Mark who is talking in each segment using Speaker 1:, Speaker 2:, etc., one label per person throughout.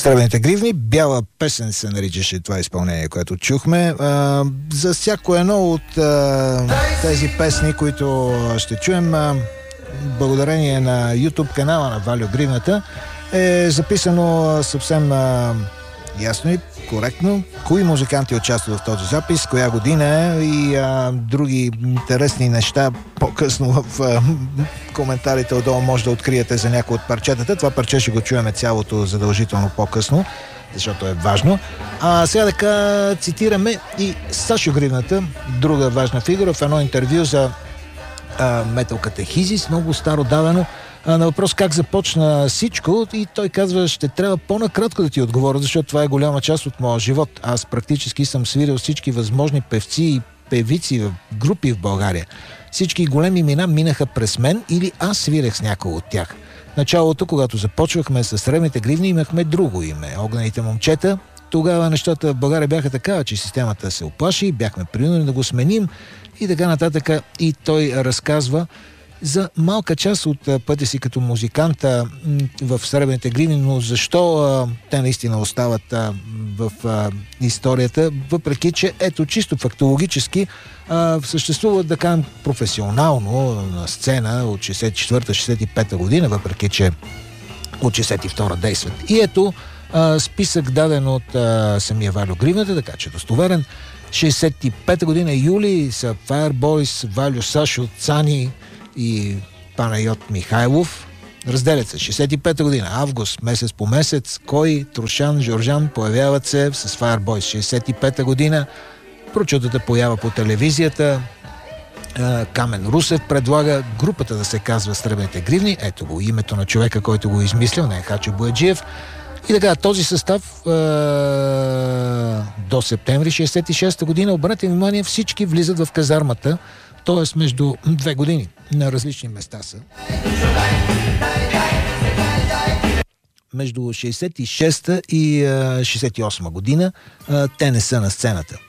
Speaker 1: Сребрените гривни. Бяла песен се наричаше това изпълнение, което чухме. За всяко едно от тези песни, които ще чуем, благодарение на YouTube канала на Вальо Гривната, е записано съвсем ясно и коректно кои музиканти участват в този запис, коя година е и други интересни неща. По-късно в коментарите отдолу може да откриете за някои от парчетата. Това парче ще го чуеме цялото задължително по-късно, защото е важно. Сега така цитираме и Сашо Гривната, друга важна фигура, в едно интервю за Metal Catechesis, много старо давено, на въпрос как започна всичко, и той казва: ще трябва по-накратко да ти отговоря, защото това е голяма част от моя живот. Аз практически съм свирил всички възможни певци и певици в групи в България. Всички големи имена минаха през мен или аз свирех с някой от тях. В началото, когато започвахме с Сребрените гривни, имахме друго име — Огнените момчета. Тогава нещата в България бяха така, че системата се оплаши, бяхме принудени да го сменим и така нататък. И той разказва за малка част от пътя си като музикант в Сребрените гривни, но защо те наистина остават в историята, въпреки че ето чисто фактологически съществуват, да кажем, професионално на сцена от 64-65 година, въпреки че от 62 действат. И ето списък даден от самия Вальо Гривната, така че достоверен. 65 година юли са Fireboys, Вальо, Сашо, Цани и Панайот Михайлов. Разделят се. 65-та година, август, месец по месец, Кой, Трушан, Жоржан появяват се с Fireboys. 65-та година прочутата поява по телевизията. Камен Русев предлага групата да се казва Сребрените гривни. Ето го името на човека, който го измислил, не е Хачо Бояджиев. И така, този състав до септември 66-та година, обърнете внимание, всички влизат в казармата, т.е. между 2 години, на различни места са. Между 66-та и 68-та година те не са на сцената.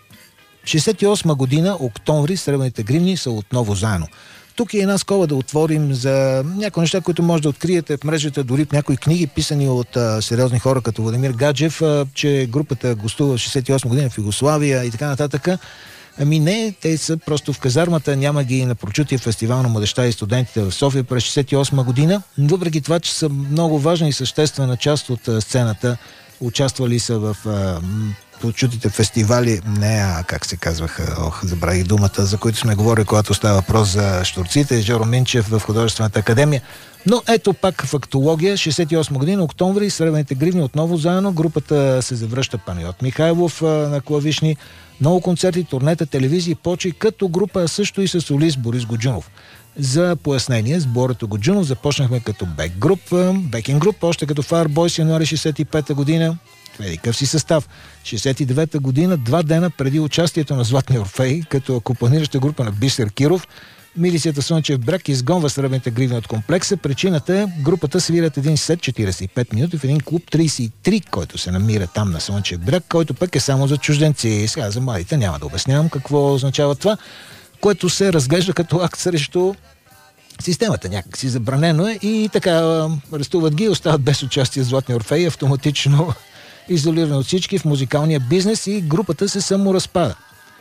Speaker 1: 68-та година, октомври, Сребрените гривни са отново заедно. Тук е една скоба да отворим за някои неща, които може да откриете в мрежата, дори в някои книги, писани от сериозни хора като Владимир Гаджев, че групата гостува в 68 година в Югославия и така нататък. Ами не, те са просто в казармата, няма ги на прочутия фестивал на младежта и студентите в София през 68 година. Въпреки това, че са много важна и съществена част от сцената, участвали са в прочутите фестивали, как се казваха, забравих думата, за които сме говорили, когато става въпрос за Щурците, Жоро Минчев в Художествената академия. Но ето пак фактология, 68 година, октомври, Сребрените гривни отново заедно, групата се завръща, Панайот Михайлов на клавишни, много концерти, турнета, телевизии, почи, като група също и с солист Борис Годжунов. За пояснение, с Борето Годжунов започнахме като бекинг груп, още като Fireboys януари 65-та година. Какъв си състав. 69-та година, 2 дена преди участието на Златния Орфей, като акомпанираща група на Бисер Киров, милицията Слънчев бряг изгонва Сребрените гривни от комплекса. Причината е, групата свирят един сет 45 минути в един клуб 33, който се намира там на Слънчев бряг, който пък е само за чужденци. Сега за младите няма да обяснявам какво означава това, което се разглежда като акт срещу системата. Някак си забранено е и така арестуват ги, остават без участие Златния Орфей, автоматично изолиран от всички в музикалния бизнес, и групата се саморазпада.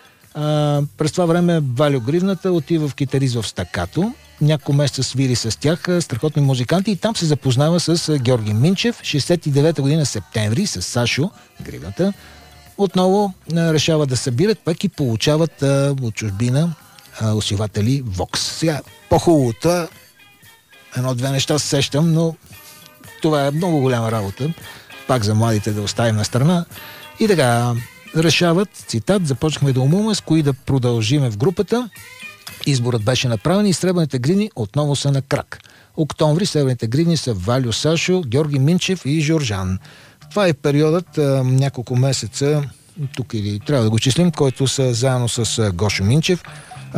Speaker 1: През това време Вальо Гривната отива в китарист в Стакато. Няколко месеца свири с тях, страхотни музиканти, и там се запознава с Георги Минчев. 69-та година септември с Сашо Гривната отново решават да събират, пък и получават от чужбина усилватели Vox. Сега, по-хубавото, едно-две неща се сещам, но това е много голяма работа. Пак за младите да оставим на страна. И така, решават, цитат, започнахме да умуваме с кои да продължиме в групата. Изборът беше направен и Сребрените гривни отново са на крак. Октомври Сребрените гривни са Вальо, Сашо, Георги Минчев и Жоржан. Това е периодът, няколко месеца, тук или трябва да го числим, който са заедно с Гошо Минчев,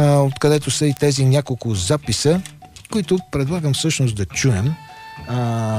Speaker 1: откъдето са и тези няколко записа, които предлагам всъщност да чуем.